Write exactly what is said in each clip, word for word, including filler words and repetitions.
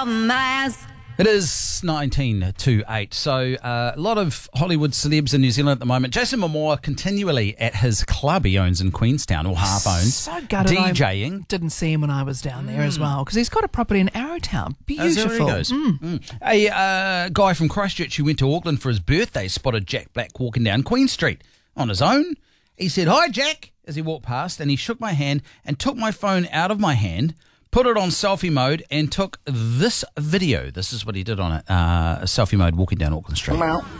on the ass. It is nineteen to eight, so uh, a lot of Hollywood celebs in New Zealand at the moment. Jason Momoa continually at his club he owns in Queenstown, or half owns, so gutted DJing. I didn't see him when I was down there mm. as well, because he's got a property in Arrowtown. Beautiful. Oh, there he goes. Mm. Mm. A uh, guy from Christchurch who went to Auckland for his birthday spotted Jack Black walking down Queen Street on his own. He said, "Hi, Jack," as he walked past, and he shook my hand and took my phone out of my hand, put it on selfie mode, and took this video. This is what he did on it, uh, selfie mode walking down Auckland Street.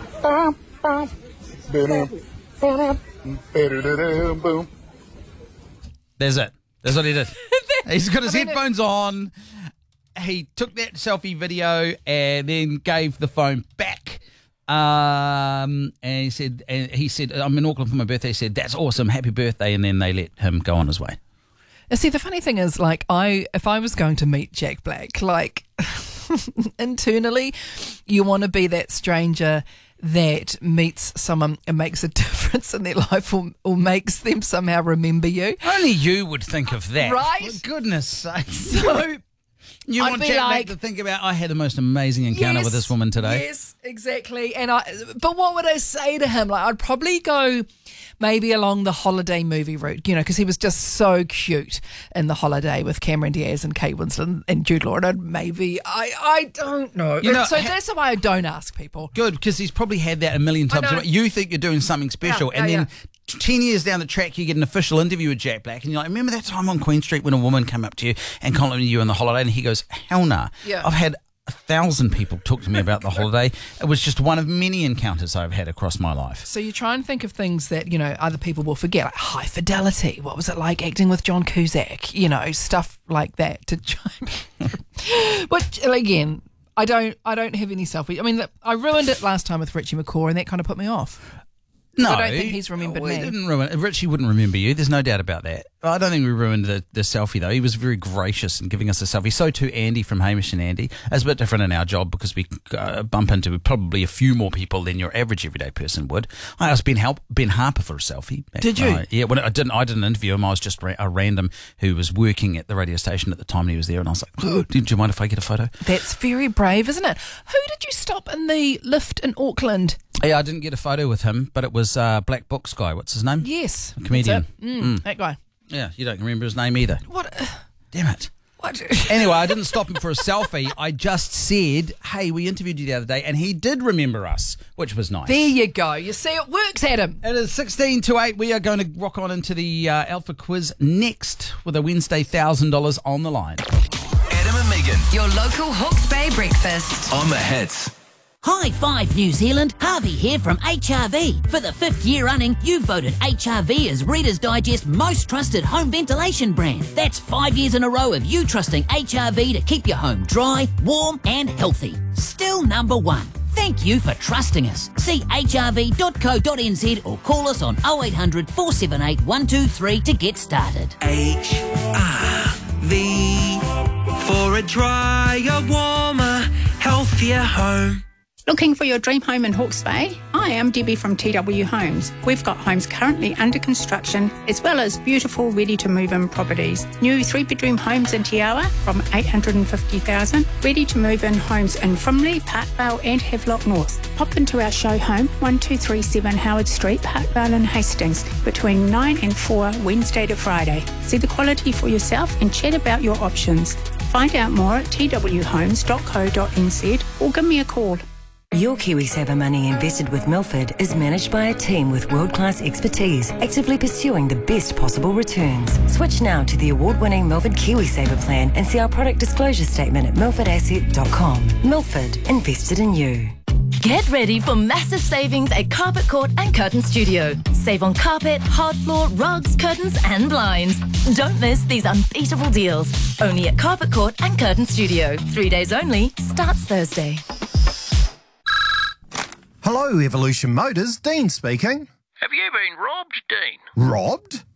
There's it. That's what he did. He's got his I mean, headphones on. He took that selfie video and then gave the phone back. Um, and he said, and he said, "I'm in Auckland for my birthday." He said, "That's awesome, happy birthday," and then they let him go on his way. See, the funny thing is, like, I if I was going to meet Jack Black, like, internally, you want to be that stranger that meets someone and makes a difference in their life, or, or makes them somehow remember you. Only you would think of that. Right? For goodness sake. So you I'd want be Jack like, Black to think about, I had the most amazing encounter yes, with this woman today. Yes, exactly. And I, but what would I say to him? Like, I'd probably go maybe along the Holiday movie route, you know, because he was just so cute in The Holiday with Cameron Diaz and Kate Winslet and Jude Law. And I'd maybe, I, I don't know. You know so ha- that's why I don't ask people. Good, because he's probably had that a million times. You think you're doing something special, yeah, and yeah, then yeah. ten years down the track, you get an official interview with Jack Black, and you're like, "Remember that time on Queen Street when a woman came up to you and complimented you on The Holiday?" And he goes, "Hell nah. Yeah. I've had a thousand people talk to me about The Holiday. It was just one of many encounters I've had across my life." So you try and think of things that, you know, other people will forget, like High Fidelity. What was it like acting with John Cusack? You know, stuff like that to try. But again, I don't, I don't have any selfie. I mean, I ruined it last time with Richie McCaw, and that kind of put me off. No, I don't think he's remembered we me. Didn't ruin it. Richie wouldn't remember you. There's no doubt about that. I don't think we ruined the, the selfie, though. He was very gracious in giving us a selfie. So too Andy from Hamish and Andy. It's a bit different in our job because we uh, bump into probably a few more people than your average everyday person would. I asked Ben, Help, Ben Harper for a selfie. Did you? I, yeah, when I didn't. I didn't interview him. I was just ra- a random who was working at the radio station at the time, and he was there. And I was like, "Oh, did you mind if I get a photo?" That's very brave, isn't it? Who did you stop in the lift in Auckland? Yeah, I didn't get a photo with him, but it was uh, Black Books guy. What's his name? Yes, a comedian. Mm, mm. That guy. Yeah, you don't remember his name either. What? Damn it. What? Anyway, I didn't stop him for a selfie. I just said, "Hey, we interviewed you the other day," and he did remember us, which was nice. There you go. You see, it works, Adam. It is sixteen to eight. We are going to rock on into the uh, Alpha Quiz next with a Wednesday one thousand dollars on the line. Adam and Megan Your local Hawke's Bay breakfast. on the hits. High five, New Zealand. Harvey here from H R V. For the fifth year running, you voted H R V as Reader's Digest most trusted home ventilation brand. That's five years in a row of you trusting H R V to keep your home dry, warm and healthy. Still number one. Thank you for trusting us. See h r v dot co dot n z or call us on oh eight hundred, four seven eight, one two three to get started. H R V for a drier, warmer, healthier home. Looking for your dream home in Hawke's Bay? Hi, I'm Debbie from T W Homes. We've got homes currently under construction, as well as beautiful ready-to-move-in properties. New three-bedroom homes in Te Awa from eight hundred fifty thousand dollars. Ready-to-move-in homes in Frimley, Parkvale and Havelock North. Pop into our show home, one two three seven Howard Street, Parkvale and Hastings, between nine and four, Wednesday to Friday. See the quality for yourself and chat about your options. Find out more at t w homes dot co dot n z or give me a call. Your KiwiSaver money invested with Milford is managed by a team with world-class expertise, actively pursuing the best possible returns. Switch now to the award-winning Milford KiwiSaver plan and see our product disclosure statement at milford asset dot com. Milford, invested in you. Get ready for massive savings at Carpet Court and Curtain Studio. Save on carpet, hard floor, rugs, curtains and blinds. Don't miss these unbeatable deals. Only at Carpet Court and Curtain Studio. Three days only. Starts Thursday. Hello, Evolution Motors. Dean speaking. Have you been robbed, Dean? Robbed?